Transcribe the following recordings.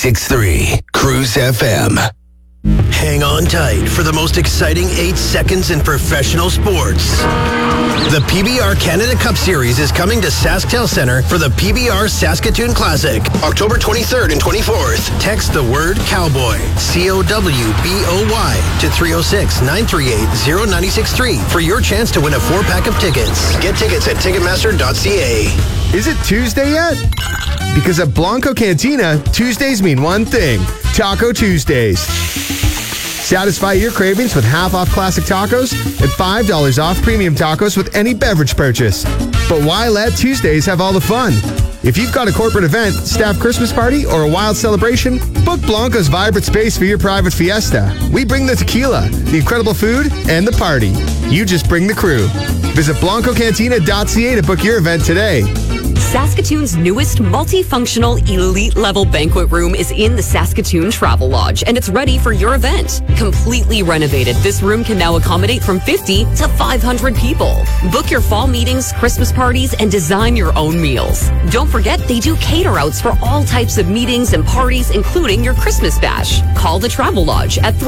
96.3 Cruise FM. Hang on tight for the most exciting 8 seconds in professional sports. The PBR Canada Cup Series is coming to SaskTel Centre for the PBR Saskatoon Classic, October 23rd and 24th. Text the word Cowboy, COWBOY, to 306-938-0963 for your chance to win a 4-pack of tickets. Get tickets at Ticketmaster.ca. Is it Tuesday yet? Because at Blanco Cantina, Tuesdays mean one thing: Taco Tuesdays. Satisfy your cravings with half-off classic tacos and $5 off premium tacos with any beverage purchase. But why let Tuesdays have all the fun? If you've got a corporate event, staff Christmas party, or a wild celebration, book Blanco's vibrant space for your private fiesta. We bring the tequila, the incredible food, and the party. You just bring the crew. Visit BlancoCantina.ca to book your event today. Saskatoon's newest multifunctional elite-level banquet room is in the Saskatoon Travel Lodge, and it's ready for your event. Completely renovated, this room can now accommodate from 50 to 500 people. Book your fall meetings, Christmas parties, and design your own meals. Don't forget, they do cater-outs for all types of meetings and parties, including your Christmas bash. Call the Travel Lodge at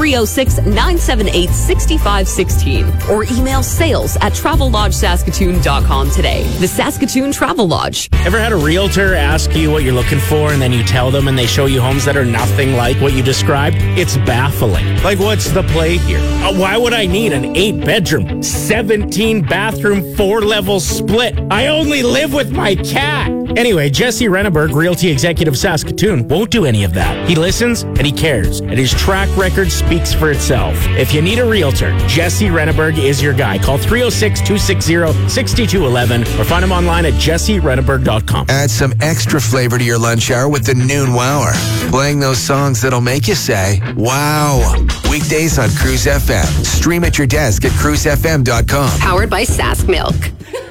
306-978-6516 or email sales@travellodgesaskatoon.com today. The Saskatoon Travel Lodge. Ever had a realtor ask you what you're looking for and then you tell them and they show you homes that are nothing like what you described? It's baffling. Like, what's the play here? Why would I need an 8-bedroom, 17-bathroom, 4-level split? I only live with my cat. Anyway, Jesse Renneberg, Realty Executive Saskatoon, won't do any of that. He listens and he cares, and his track record speaks for itself. If you need a realtor, Jesse Renneberg is your guy. Call 306-260-6211 or find him online at jesserenneberg.com. Add some extra flavor to your lunch hour with the Noon Wower. Playing those songs that'll make you say, wow. Weekdays on Cruise FM. Stream at your desk at cruisefm.com. Powered by Sask Milk.